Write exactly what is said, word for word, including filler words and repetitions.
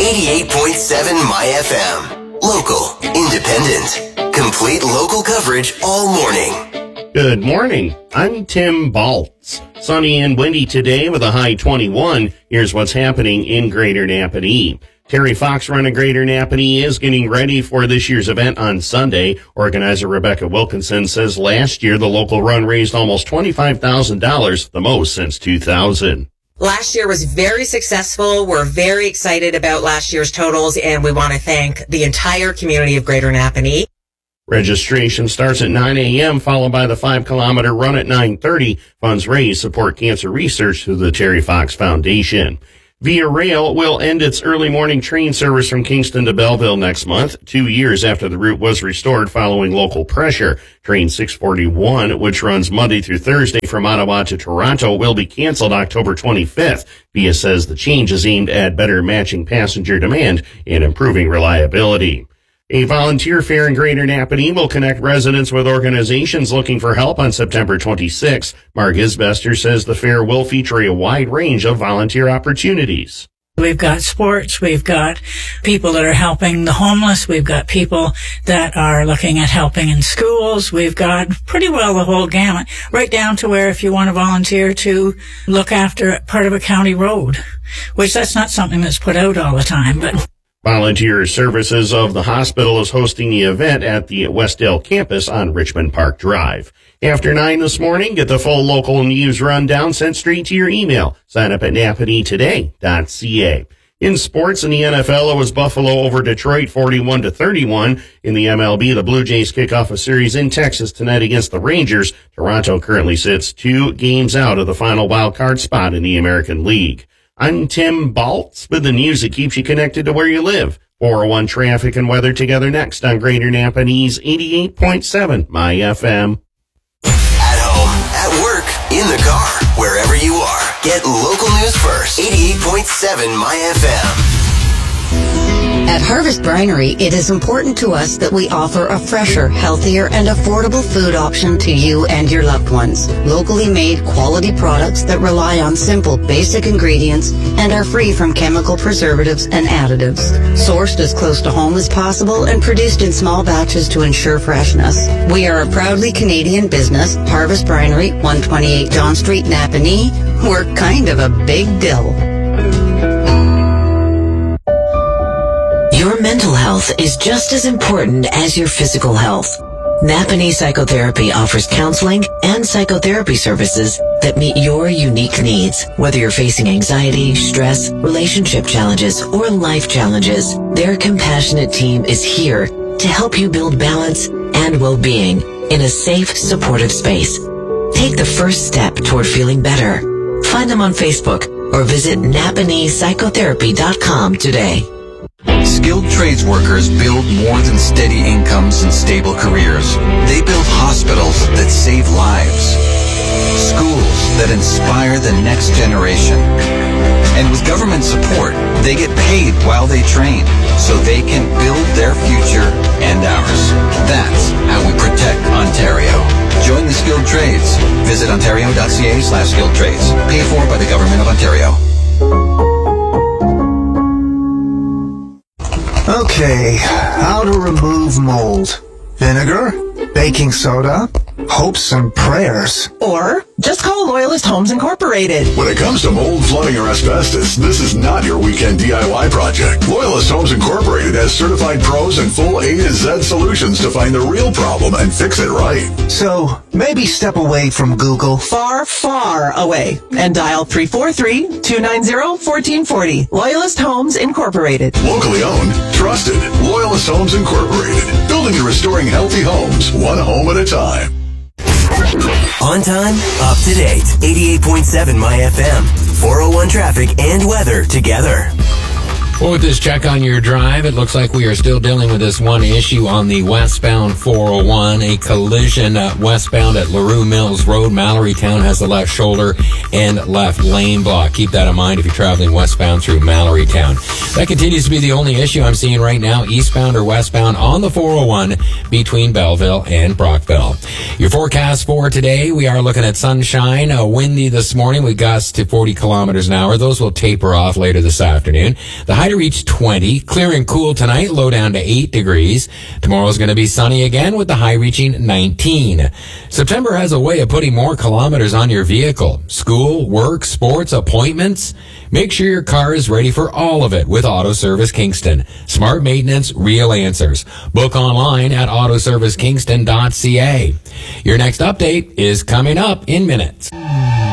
eighty-eight point seven My F M. Local, independent, complete local coverage all morning. Good morning. I'm Tim Baltz. Sunny and windy today with a high twenty-one. Here's what's happening in Greater Napanee. Terry Fox Run of Greater Napanee is getting ready for this year's event on Sunday. Organizer Rebecca Wilkinson says last year the local run raised almost twenty-five thousand dollars, the most since two thousand. Last year was very successful. We're very excited about last year's totals, and we want to thank the entire community of Greater Napanee. Registration starts at nine a.m., followed by the five kilometer run at nine thirty. Funds raised support cancer research through the Terry Fox Foundation. Via Rail will end its early morning train service from Kingston to Belleville next month, two years after the route was restored following local pressure. Train six forty-one, which runs Monday through Thursday from Ottawa to Toronto, will be canceled October twenty-fifth. Via says the change is aimed at better matching passenger demand and improving reliability. A volunteer fair in Greater Napanee will connect residents with organizations looking for help on September twenty-sixth. Mark Isbester says the fair will feature a wide range of volunteer opportunities. We've got sports, we've got people that are helping the homeless, we've got people that are looking at helping in schools, we've got pretty well the whole gamut, right down to where if you want to volunteer to look after part of a county road, which that's not something that's put out all the time, but... Volunteer Services of the hospital is hosting the event at the Westdale campus on Richmond Park Drive. After nine this morning, get the full local news rundown sent straight to your email. Sign up at napanee today dot c a. In sports, in the N F L, it was Buffalo over Detroit forty-one to thirty-one. In the M L B, the Blue Jays kick off a series in Texas tonight against the Rangers. Toronto currently sits two games out of the final wild card spot in the American League. I'm Tim Baltz with the news that keeps you connected to where you live. four oh one traffic and weather together next on Greater Napanee's eighty-eight point seven My F M. At home, at work, in the car, wherever you are. Get local news first. eighty-eight point seven My F M. At Harvest Brinery, it is important to us that we offer a fresher, healthier, and affordable food option to you and your loved ones. Locally made quality products that rely on simple, basic ingredients and are free from chemical preservatives and additives. Sourced as close to home as possible and produced in small batches to ensure freshness. We are a proudly Canadian business. Harvest Brinery, one twenty-eight John Street, Napanee. We're kind of a big deal. Your mental health is just as important as your physical health. Napanee Psychotherapy offers counseling and psychotherapy services that meet your unique needs. Whether you're facing anxiety, stress, relationship challenges, or life challenges, their compassionate team is here to help you build balance and well-being in a safe, supportive space. Take the first step toward feeling better. Find them on Facebook or visit napanee psychotherapy dot com today. Skilled trades workers build more than steady incomes and stable careers. They build hospitals that save lives, schools that inspire the next generation. And with government support, they get paid while they train, so they can build their future and ours. That's how we protect Ontario. Join the skilled trades. Visit ontario dot c a slash skilled trades. Paid for by the Government of Ontario. Okay, how to remove mold. Vinegar, baking soda, hopes and prayers. Or just call Loyalist Homes Incorporated. When it comes to mold, flooding, or asbestos, this is not your weekend D I Y project. Loyalist Homes Incorporated has certified pros and full A to Z solutions to find the real problem and fix it right. So, maybe step away from Google. Far, far away. And dial three four three, two nine zero, one four four zero. Loyalist Homes Incorporated. Locally owned, trusted. Loyalist Homes Incorporated. Building and restoring healthy homes, one home at a time. On time, up to date. eighty-eight point seven My F M. four oh one traffic and weather together. Well, with this check on your drive, it looks like we are still dealing with this one issue on the westbound four oh one. A collision uh, westbound at LaRue Mills Road. Mallorytown has the left shoulder and left lane block. Keep that in mind if you're traveling westbound through Mallorytown. That continues to be the only issue I'm seeing right now, eastbound or westbound on the four oh one between Belleville and Brockville. Your forecast for today, we are looking at sunshine, uh, windy this morning with gusts to forty kilometers an hour. Those will taper off later this afternoon. The high to reach twenty. Clear and cool tonight, low down to eight degrees. Tomorrow's going to be sunny again with the high reaching nineteen. September has a way of putting more kilometers on your vehicle. School, work, sports, appointments. Make sure your car is ready for all of it with Auto Service Kingston. Smart maintenance, real answers. Book online at auto service kingston dot c a. Your next update is coming up in minutes.